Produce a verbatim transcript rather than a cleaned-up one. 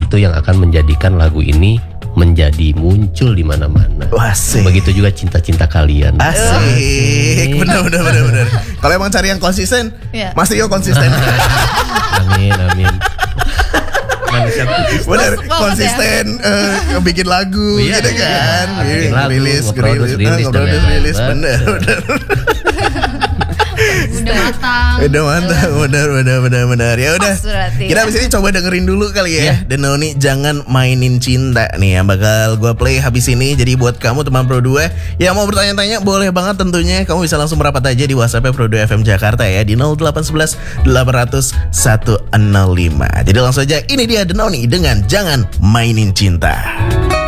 itu yang akan menjadikan lagu ini menjadi muncul di mana-mana. Asik. Begitu juga cinta-cinta kalian. Asik. Benar benar benar benar. Kalau emang cari yang konsisten, Iya. Mas Tio konsisten. Amin amin. Manusia khusus. Benar, Terus banget konsisten eh, bikin lagu Iya, gitu kan. iya. Bikin lagu, rilis, nge-produce, rilis, rilis, nge-produce, dan rilis, lain-lain. benar benar. Udah matang. Udah mantap, benar benar benar benar. Ya udah. Pas berarti, Kita ya. abis ini coba dengerin dulu kali ya. Iya. Denoni jangan mainin cinta nih yang bakal gue play habis ini. Jadi buat kamu teman Pro dua yang mau bertanya-tanya boleh banget tentunya. Kamu bisa langsung merapat aja di WhatsApp Pro dua F M Jakarta ya di nol delapan satu satu delapan nol nol satu nol lima. Jadi langsung aja ini dia Denoni dengan Jangan Mainin Cinta.